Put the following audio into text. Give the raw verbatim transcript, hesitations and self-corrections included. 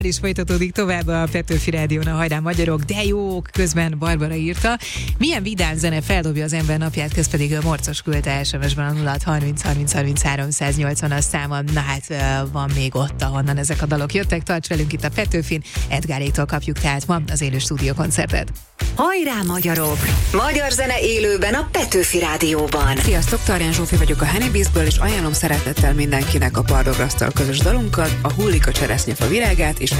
És folytatódik tovább a Petőfi Rádión a Hajrá Magyarok, de jók, közben Barbara írta. Milyen vidám zene feldobja az ember napját, köz pedig a Morcos küldte es em es-ben a nulla hat harminc harminc harminchárom száznyolcvan a számon. Na hát van még ott, ahonnan ezek a dalok jöttek. Tarts velünk itt a Petőfin, Edgáréktól kapjuk tehát ma az élő stúdiókoncertet. Hajrá Magyarok! Magyar zene élőben a Petőfi Rádióban. Sziasztok, Tarján Zsófi vagyok a Honeybizből, és ajánlom szeretettel mindenkinek a Pardograsztal közös dalunkat, a Hullik a cseresznyefa virágát, és